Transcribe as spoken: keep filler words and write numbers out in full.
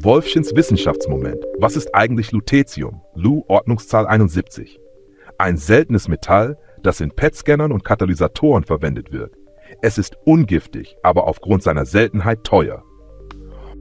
Wolffchens Wissenschaftsmoment. Was ist eigentlich Lutetium? Lu, Ordnungszahl einundsiebzig. Ein seltenes Metall, das in P E T-Scannern und Katalysatoren verwendet wird. Es ist ungiftig, aber aufgrund seiner Seltenheit teuer.